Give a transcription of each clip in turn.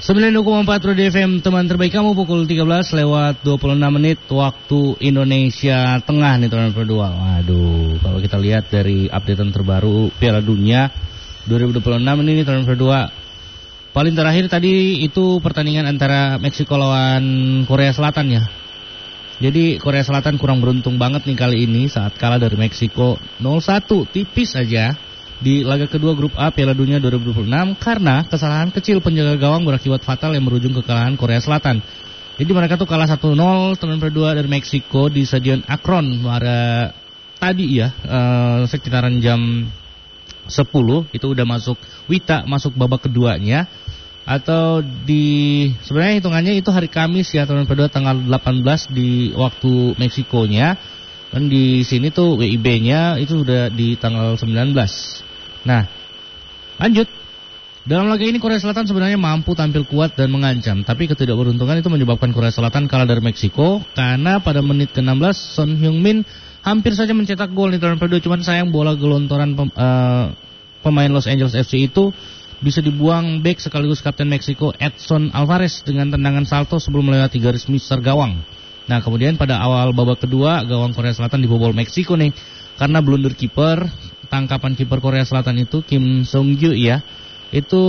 92,4 Roda FM, teman terbaik kamu, pukul 13 lewat 26 menit waktu Indonesia Tengah nih teman berdua. Waduh, kalau kita lihat dari updatean terbaru Piala Dunia 2026 ini teman berdua. Paling terakhir tadi itu pertandingan antara Meksiko lawan Korea Selatan ya. Jadi Korea Selatan kurang beruntung banget nih kali ini saat kalah dari Meksiko 0-1, tipis aja di laga kedua grup A Piala Dunia 2026 karena kesalahan kecil penjaga gawang berakibat fatal yang berujung kekalahan Korea Selatan. Jadi mereka tuh kalah 1-0 teman berdua dari Meksiko di Stadion Akron pada tadi ya, sekitaran jam 10 itu udah masuk Wita, masuk babak keduanya. Atau sebenarnya hitungannya itu hari Kamis ya teman berdua, tanggal 18 di waktu Meksikonya. Dan di sini tuh WIB-nya itu sudah di tanggal 19. Nah, lanjut. Dalam laga ini Korea Selatan sebenarnya mampu tampil kuat dan mengancam, tapi ketidakberuntungan itu menyebabkan Korea Selatan kalah dari Meksiko karena pada menit ke-16 Son Heung-min hampir saja mencetak gol nih teman berdua, cuman sayang bola gelontoran pemain Los Angeles FC itu bisa dibuang bek sekaligus kapten Meksiko Edson Alvarez dengan tendangan salto sebelum melewati garis misar gawang. Nah, kemudian pada awal babak kedua gawang Korea Selatan dibobol Meksiko nih karena blunder kiper. Tangkapan kiper Korea Selatan itu Kim Sung-gyu ya, itu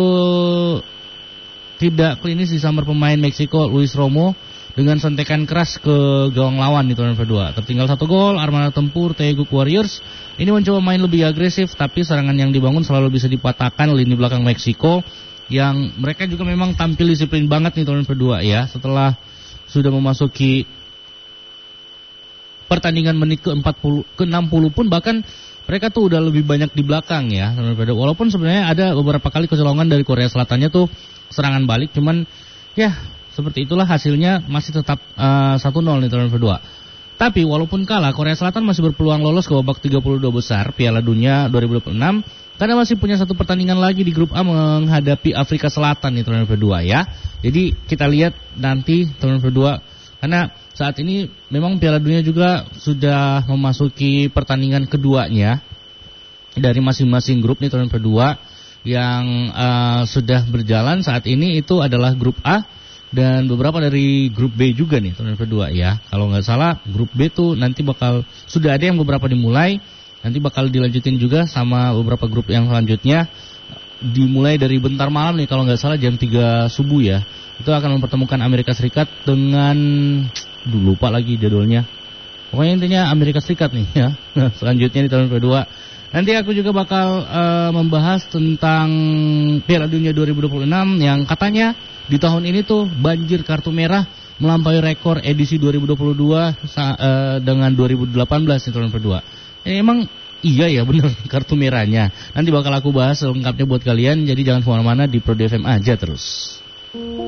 tidak klinis disambar pemain Meksiko Luis Romo dengan sentekan keras ke gawang lawan di turun kedua. Tertinggal 1 gol, armada tempur Taeguk Warriors ini mencoba main lebih agresif, tapi serangan yang dibangun selalu bisa dipatahkan lini belakang Meksiko yang mereka juga memang tampil disiplin banget nih turun kedua ya. Setelah sudah memasuki pertandingan menit ke-60 pun bahkan mereka tuh udah lebih banyak di belakang ya. Walaupun sebenarnya ada beberapa kali kecolongan dari Korea Selatannya tuh serangan balik, cuman ya seperti itulah hasilnya masih tetap 1-0 nih turun kedua. Tapi walaupun kalah, Korea Selatan masih berpeluang lolos ke babak 32 besar Piala Dunia 2026 karena masih punya satu pertandingan lagi di grup A menghadapi Afrika Selatan nih turun kedua ya. Jadi kita lihat nanti turun kedua, karena saat ini memang Piala Dunia juga sudah memasuki pertandingan keduanya dari masing-masing grup nih turun kedua yang sudah berjalan saat ini itu adalah grup A dan beberapa dari grup B juga nih turun kedua ya. Kalau nggak salah grup B tuh nanti sudah ada yang beberapa dimulai, nanti bakal dilanjutin juga sama beberapa grup yang selanjutnya. Dimulai dari bentar malam nih kalau nggak salah jam 3 subuh ya. Itu akan mempertemukan Amerika Serikat dengan lupa lagi jadwalnya. Pokoknya intinya Amerika Serikat nih ya. Selanjutnya di tahun kedua nanti aku juga bakal membahas tentang Piala Dunia 2026 yang katanya di tahun ini tuh banjir kartu merah melampaui rekor edisi 2022 dengan 2018 di tahun kedua. Emang iya ya bener kartu merahnya. Nanti bakal aku bahas lengkapnya buat kalian, jadi jangan kemana-mana, di Pro FM aja terus.